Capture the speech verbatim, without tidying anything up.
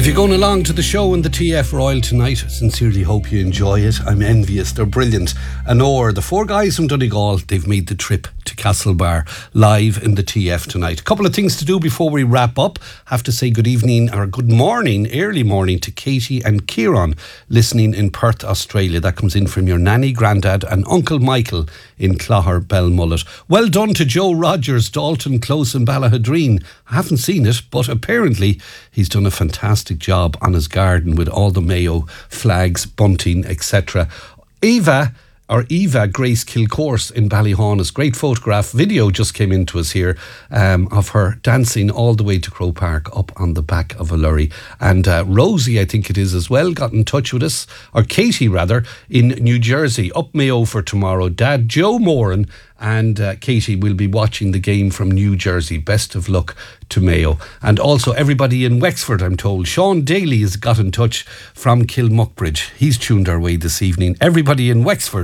If you're going along to the show in the T F Royal tonight, I sincerely hope you enjoy it. I'm envious. They're brilliant. And or the four guys from Donegal, they've made the trip to Castlebar live in the T F tonight. A couple of things to do before we wrap up. Have to say good evening or good morning, early morning to Katie and Kieran listening in Perth, Australia. That comes in from your nanny, granddad and Uncle Michael in Clogher, Belmullet. Well done to Joe Rogers, Dalton Close in Ballahadreen. I haven't seen it, but apparently he's done a fantastic job on his garden with all the Mayo flags, bunting, et cetera. Eva or Eva Grace Kilcourse in Ballyhaunis. Great photograph. Video just came into us here um, of her dancing all the way to Crow Park up on the back of a lorry. And uh, Rosie, I think it is as well, got in touch with us, or Katie rather, in New Jersey. Up Mayo for tomorrow. Dad Joe Moran and uh, Katie will be watching the game from New Jersey. Best of luck to Mayo. And also everybody in Wexford, I'm told. Sean Daly has got in touch from Kilmuckbridge. He's tuned our way this evening. Everybody in Wexford,